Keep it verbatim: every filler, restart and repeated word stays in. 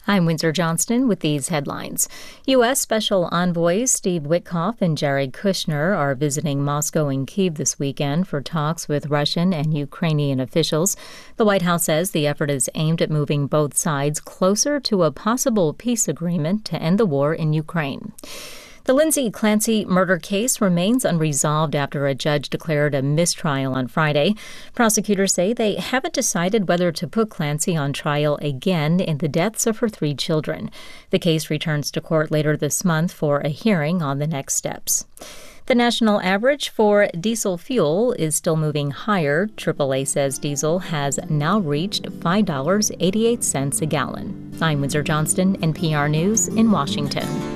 I'm Windsor Johnston with these headlines. U S. Special Envoys Steve Witkoff and Jared Kushner are visiting Moscow and Kyiv this weekend for talks with Russian and Ukrainian officials. The White House says the effort is aimed at moving both sides closer to a possible peace agreement to end the war in Ukraine. The Lindsay Clancy murder case remains unresolved after a judge declared a mistrial on Friday. Prosecutors say they haven't decided whether to put Clancy on trial again in the deaths of her three children. The case returns to court later this month for a hearing on the next steps. The national average for diesel fuel is still moving higher. triple A says diesel has now reached five dollars and eighty-eight cents a gallon. I'm Windsor Johnston, N P R News in Washington.